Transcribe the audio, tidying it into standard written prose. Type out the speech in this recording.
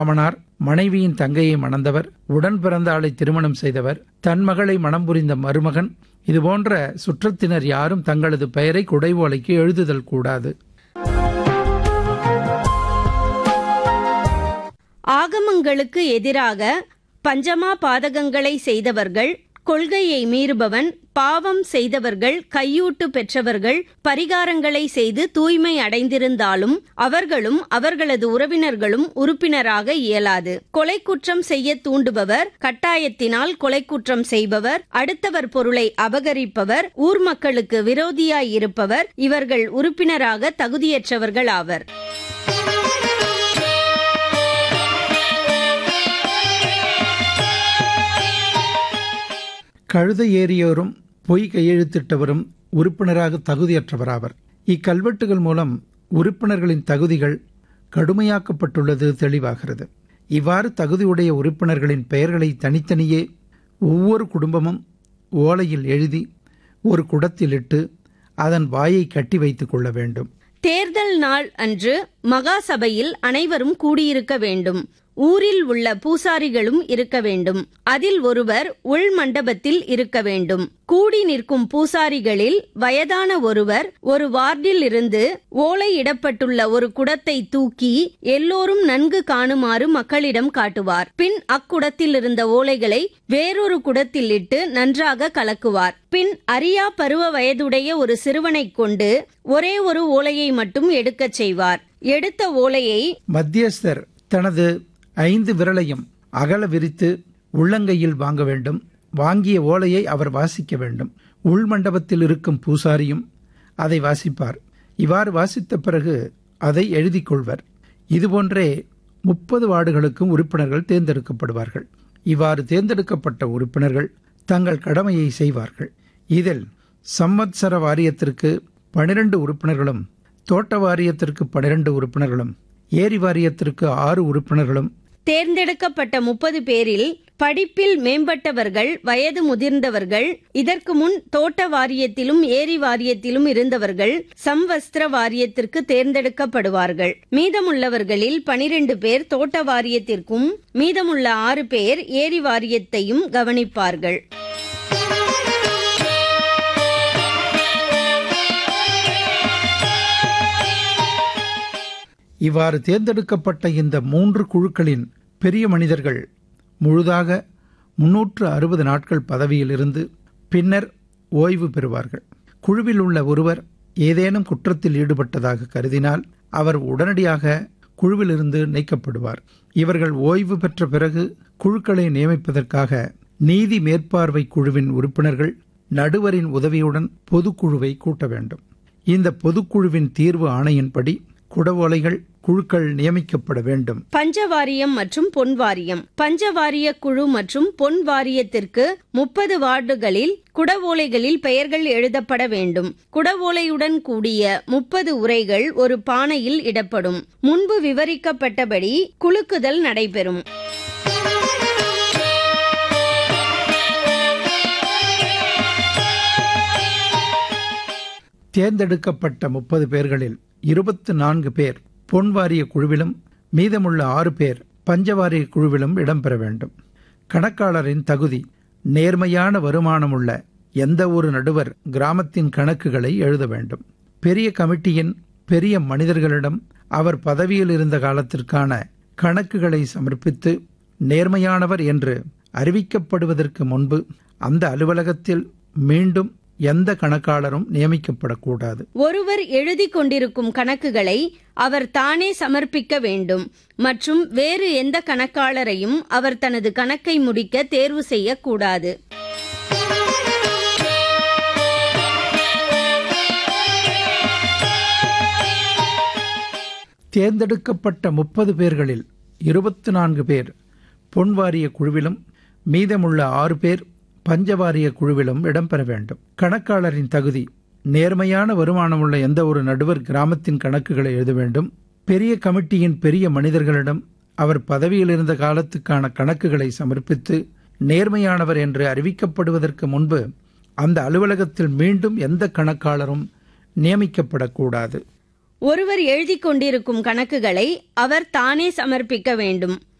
மாமனார் மனைவியின் தங்கையை மணந்தவர், உடன் பிறந்த ஆளை திருமணம் செய்தவர், தன் மகளை மணம் புரிந்த மருமகன், இதுபோன்ற சுற்றத்தினர் யாரும் தங்களது பெயரை குடைவோலைக்கு எழுதுதல் கூடாது. ஆகமங்களுக்கு எதிராக பஞ்சமா பாதகங்களை செய்தவர்கள், கொள்கையை மீறுபவன், பாவம் செய்தவர்கள், கையூட்டு பெற்றவர்கள் பரிகாரங்களை செய்து தூய்மை அடைந்திருந்தாலும் அவர்களும் அவர்களது உறவினர்களும் உறுப்பினராக இயலாது. கொலை குற்றம் செய்ய தூண்டுபவர், கட்டாயத்தினால் கொலை குற்றம் செய்பவர், அடுத்தவர் பொருளை அபகரிப்பவர், ஊர் மக்களுக்கு விரோதியாய் இருப்பவர் இவர்கள் உறுப்பினராக தகுதியற்றவர்கள் ஆவர். கழுதை ஏறியோரும் பொய் கையெழுத்திட்டவரும் உறுப்பினராக தகுதியற்றவராவர். இக்கல்வெட்டுகள் மூலம் உறுப்பினர்களின் தகுதிகள் கடுமையாக்கப்பட்டுள்ளது தெளிவாகிறது. இவ்வாறு தகுதியுடைய உறுப்பினர்களின் பெயர்களை தனித்தனியே ஒவ்வொரு குடும்பமும் ஓலையில் எழுதி ஒரு குடத்தில் இட்டு அதன் வாயை கட்டி வைத்துக் கொள்ள வேண்டும். தேர்தல் நாள் அன்று மகா சபையில் அனைவரும் கூடியிருக்க வேண்டும். ஊரில் உள்ள பூசாரிகளும் இருக்க வேண்டும். அதில் ஒருவர் உள் மண்டபத்தில் இருக்க வேண்டும். கூடி நிற்கும் பூசாரிகளில் வயதான ஒருவர் ஒரு வார்டில் இருந்து ஓலையிடப்பட்டுள்ள ஒரு குடத்தை தூக்கி எல்லோரும் நன்கு காணுமாறு மக்களிடம் காட்டுவார். பின் அக்குடத்தில் இருந்த ஓலைகளை வேறொரு குடத்தில் இட்டு நன்றாக கலக்குவார். பின் அறியா பருவ வயதுடைய ஒரு சிறுவனை கொண்டு ஒரே ஒரு ஓலையை மட்டும் எடுக்கச் செய்வார். எடுத்த ஓலையை மத்தியஸ்தர் தனது 5 விரலையும் அகல விரித்து உள்ளங்கையில் வாங்க வேண்டும். வாங்கிய ஓலையை அவர் வாசிக்க வேண்டும். உள் மண்டபத்தில் இருக்கும் பூசாரியும் அதை வாசிப்பார். இவ்வாறு வாசித்த பிறகு அதை எழுதி கொள்வர். இதுபோன்றே 30 வார்டுகளுக்கும் உறுப்பினர்கள் தேர்ந்தெடுக்கப்படுவார்கள். இவ்வாறு தேர்ந்தெடுக்கப்பட்ட உறுப்பினர்கள் தங்கள் கடமையை செய்வார்கள். இதில் சம்வத்சர வாரியத்திற்கு 12 உறுப்பினர்களும், தோட்ட வாரியத்திற்கு 12 உறுப்பினர்களும், ஏரி வாரியத்திற்கு 6 உறுப்பினர்களும், தேர்ந்தெடுக்கப்பட்ட 30 பேரில் படிப்பில் மேம்பட்டவர்கள், வயது முதிர்ந்தவர்கள், இதற்கு முன் தோட்ட வாரியத்திலும் ஏரி வாரியத்திலும் இருந்தவர்கள் சம்வஸ்திர வாரியத்திற்கு தேர்ந்தெடுக்கப்படுவார்கள். மீதமுள்ளவர்களில் 12 பேர் தோட்ட வாரியத்திற்கும் மீதமுள்ள 6 பேர் ஏரி வாரியத்தையும் கவனிப்பார்கள். இவ்வாறு தேர்ந்தெடுக்கப்பட்ட இந்த 3 குழுக்களின் பெரிய மனிதர்கள் முழுதாக 360 நாட்கள் பதவியில் இருந்து பின்னர் ஓய்வு பெறுவார்கள். குழுவில் உள்ள ஒருவர் ஏதேனும் குற்றத்தில் ஈடுபட்டதாக கருதினால் அவர் உடனடியாக குழுவிலிருந்து நீக்கப்படுவார். இவர்கள் ஓய்வு பெற்ற பிறகு குழுக்களை நியமிப்பதற்காக நீதி மேற்பார்வை குழுவின் உறுப்பினர்கள் நடுவரின் உதவியுடன் பொதுக்குழுவை கூட்ட வேண்டும். இந்த பொதுக்குழுவின் தீர்வு ஆணையின்படி குடவோலைகள் குழுக்கள் நியமிக்கப்பட வேண்டும். பஞ்சவாரியம் மற்றும் பொன் வாரியம். பஞ்சவாரிய குழு மற்றும் பொன் வாரியத்திற்கு 30 வார்டுகளில் குடவோலைகளில் பெயர்கள் எழுதப்பட வேண்டும். குடவோலையுடன் கூடிய 30 உரைகள் ஒரு பானையில் இடப்படும். முன்பு விவரிக்கப்பட்டபடி குலுக்குதல் நடைபெறும். தேர்ந்தெடுக்கப்பட்ட 30 பேர்களில் 24 பேர் பொன் வாரிய குழுவிலும் மீதமுள்ள 6 பேர் பஞ்சவாரிய குழுவிலும் இடம்பெற வேண்டும். கணக்காளரின் தகுதி: நேர்மையான வருமானமுள்ள எந்த ஒரு நடுவர் கிராமத்தின் கணக்குகளை எழுத வேண்டும். பெரிய கமிட்டியின் பெரிய மனிதர்களிடம் அவர் பதவியில் இருந்த காலத்திற்கான கணக்குகளை சமர்ப்பித்து நேர்மையானவர் என்று அறிவிக்கப்படுவதற்கு முன்பு அந்த அலுவலகத்தில் மீண்டும் எந்த கணக்காளரும் நியமிக்கப்படக்கூடாது. ஒருவர் எழுதி கொண்டிருக்கும் கணக்குகளை அவர் தானே சமர்ப்பிக்க வேண்டும் மற்றும் வேறு எந்த கணக்காளரையும் அவர் தனது கணக்கை முடிக்க தேர்வு செய்யக்கூடாது. தேர்ந்தெடுக்கப்பட்ட 30 பேர்களில் 24 பேர் பொன் வாரிய குழுவிலும் மீதமுள்ள 6 பேர் பஞ்சவாரிய குழுவிலும் இடம்பெற வேண்டும். கணக்காளரின் தகுதி: நேர்மையான வருமானமுள்ள எந்த ஒரு நடுவர் கிராமத்தின் கணக்குகளை எழுத வேண்டும். பெரிய கமிட்டியின் பெரிய மனிதர்களிடம் அவர் பதவியில் இருந்த காலத்துக்கான கணக்குகளை சமர்ப்பித்து நேர்மையானவர் என்று அறிவிக்கப்படுவதற்கு முன்பு அந்த அலுவலகத்தில் மீண்டும் எந்த கணக்காளரும் நியமிக்கப்படக்கூடாது. ஒருவர் எழுதிக் கொண்டிருக்கும் கணக்குகளை அவர் தானே சமர்ப்பிக்க வேண்டும்.